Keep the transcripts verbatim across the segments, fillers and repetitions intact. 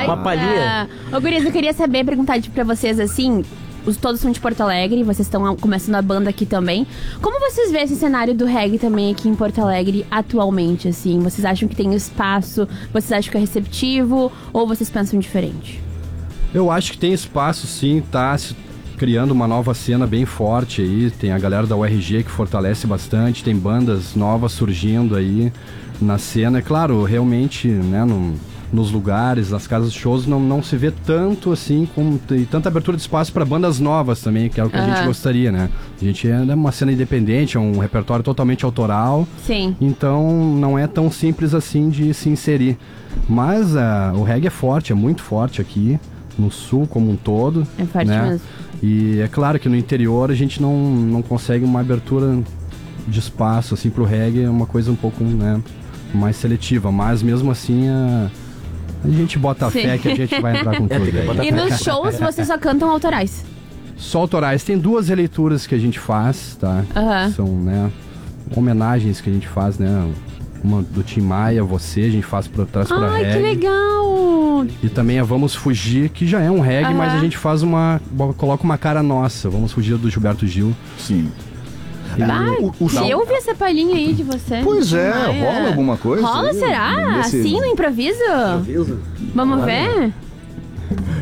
Uma palhinha. Uh, ô, gurias, eu queria saber, perguntar de- pra vocês, assim... Os, todos são de Porto Alegre, vocês estão começando a banda aqui também. Como vocês veem esse cenário do reggae também aqui em Porto Alegre atualmente, assim? Vocês acham que tem espaço? Vocês acham que é receptivo? Ou vocês pensam diferente? Eu acho que tem espaço, sim, tá se criando uma nova cena bem forte aí. Tem a galera da U R G que fortalece bastante, tem bandas novas surgindo aí na cena. É claro, realmente, né, no, nos lugares, nas casas de shows, não, não se vê tanto assim, com tem tanta abertura de espaço para bandas novas também, que é o que uhum. a gente gostaria, né? A gente é uma cena independente, é um repertório totalmente autoral. Sim. Então não é tão simples assim de se inserir. Mas uh, o reggae é forte, é muito forte aqui, no sul como um todo. É forte, né? Mesmo. E é claro que no interior a gente não, não consegue uma abertura de espaço assim pro reggae, é uma coisa um pouco, né, mais seletiva, mas mesmo assim a, a gente bota a fé que a gente vai entrar com tudo. É, e nos shows vocês só cantam autorais? Só autorais. Tem duas releituras que a gente faz, tá? Uhum. São, né, homenagens que a gente faz, né? Uma do Tim Maia, Você, a gente faz pra trás pra reggae. Ai, que legal! E também a Vamos Fugir, que já é um reggae, uhum. mas a gente faz uma... coloca uma cara nossa. Vamos Fugir do Gilberto Gil. Sim. E... Ah, o, o, o, eu vi essa palhinha aí de você. Pois é, Maia. Rola alguma coisa? Rola, aí, será? Nesse... Assim, no improviso? Improviso. Vamos ver?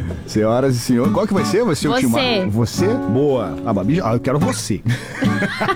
Senhoras e senhores, qual que vai ser? Vai ser você. o Tim Maia? Você? Boa. A Babi, ah, eu quero você.